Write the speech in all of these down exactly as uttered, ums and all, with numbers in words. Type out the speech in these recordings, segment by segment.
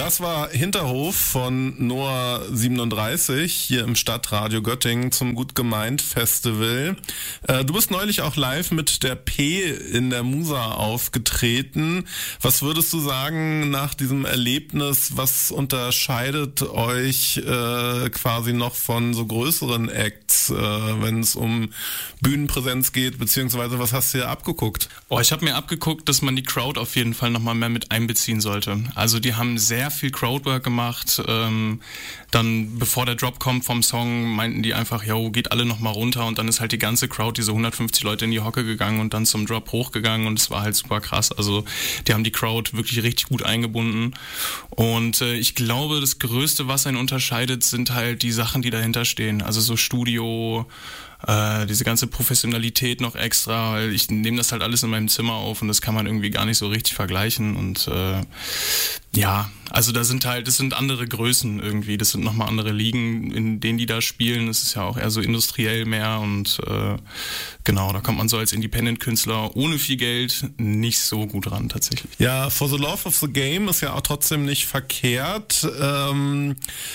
Das war Hinterhof von Noah siebenunddreißig hier im Stadtradio Göttingen zum Gut gemeint Festival. Äh, du bist neulich auch live mit der P in der Musa aufgetreten. Was würdest du sagen nach diesem Erlebnis, was unterscheidet euch äh, quasi noch von so größeren Acts, äh, wenn es um Bühnenpräsenz geht, beziehungsweise was hast du hier abgeguckt? Oh, ich habe mir abgeguckt, dass man die Crowd auf jeden Fall nochmal mehr mit einbeziehen sollte. Also die haben sehr viel Crowdwork gemacht. Ähm, dann, bevor der Drop kommt vom Song, meinten die einfach, yo, geht alle nochmal runter. Und dann ist halt die ganze Crowd, diese hundertfünfzig Leute in die Hocke gegangen und dann zum Drop hochgegangen. Und es war halt super krass. Also die haben die Crowd wirklich richtig gut eingebunden. Und äh, ich glaube, das Größte, was einen unterscheidet, sind halt die Sachen, die dahinter stehen. Also so Studio, Äh, diese ganze Professionalität noch extra, weil ich nehme das halt alles in meinem Zimmer auf und das kann man irgendwie gar nicht so richtig vergleichen und äh, ja, also da sind halt, das sind andere Größen irgendwie, das sind nochmal andere Ligen, in denen die da spielen, das ist ja auch eher so industriell mehr und äh, genau, da kommt man so als Independent-Künstler ohne viel Geld nicht so gut ran tatsächlich. Ja, For the Love of the Game ist ja auch trotzdem nicht verkehrt. Ähm,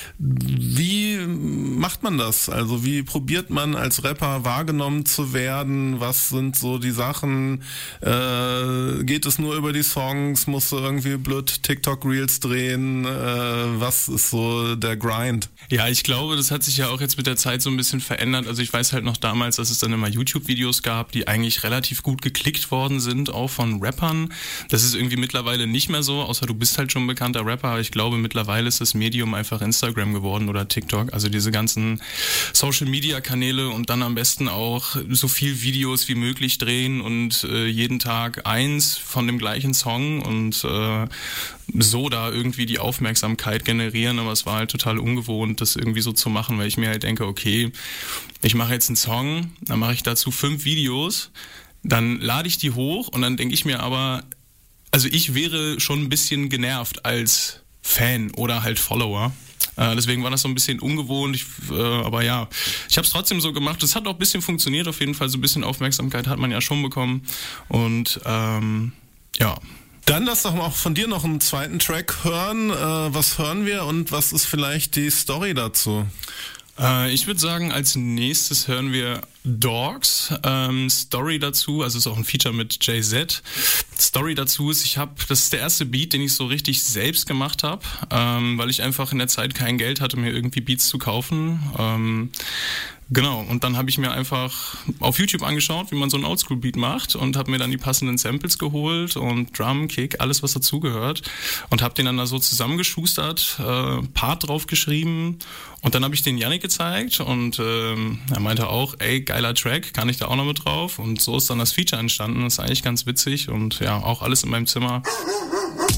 wie macht man das? Also wie probiert man als Rapper wahrgenommen zu werden? Was sind so die Sachen? Äh, geht es nur über die Songs? Musst du irgendwie blöd TikTok-Reels drehen? Äh, was ist so der Grind? Ja, ich glaube, das hat sich ja auch jetzt mit der Zeit so ein bisschen verändert. Also ich weiß halt noch damals, dass es dann immer YouTube-Videos gab, die eigentlich relativ gut geklickt worden sind, auch von Rappern. Das ist irgendwie mittlerweile nicht mehr so, außer du bist halt schon ein bekannter Rapper. Aber ich glaube, mittlerweile ist das Medium einfach Instagram geworden oder TikTok. Also diese ganzen Social-Media-Kanäle und dann am besten auch so viel Videos wie möglich drehen und äh, jeden Tag eins von dem gleichen Song und äh, so da irgendwie die Aufmerksamkeit generieren, aber es war halt total ungewohnt, das irgendwie so zu machen, weil ich mir halt denke, okay, ich mache jetzt einen Song, dann mache ich dazu fünf Videos, dann lade ich die hoch und dann denke ich mir aber, also ich wäre schon ein bisschen genervt als Fan oder halt Follower. Äh, deswegen war das so ein bisschen ungewohnt, ich, äh, aber ja, ich habe es trotzdem so gemacht. Es hat auch ein bisschen funktioniert, auf jeden Fall so ein bisschen Aufmerksamkeit hat man ja schon bekommen und ähm, ja. Dann lass doch mal auch von dir noch einen zweiten Track hören. Äh, was hören wir und was ist vielleicht die Story dazu? Äh, ich würde sagen, als nächstes hören wir Dogs. Ähm, Story dazu, also ist auch ein Feature mit Jay-Z. Story dazu ist, ich habe, das ist der erste Beat, den ich so richtig selbst gemacht habe, ähm, weil ich einfach in der Zeit kein Geld hatte, mir irgendwie Beats zu kaufen. Ähm, Genau, und dann habe ich mir einfach auf YouTube angeschaut, wie man so einen Oldschool-Beat macht und habe mir dann die passenden Samples geholt und Drum, Kick, alles was dazugehört und habe den dann da so zusammengeschustert, äh, Part drauf geschrieben und dann habe ich den Yannick gezeigt und ähm, er meinte auch, ey, geiler Track, kann ich da auch noch mit drauf und so ist dann das Feature entstanden, das ist eigentlich ganz witzig und ja, auch alles in meinem Zimmer.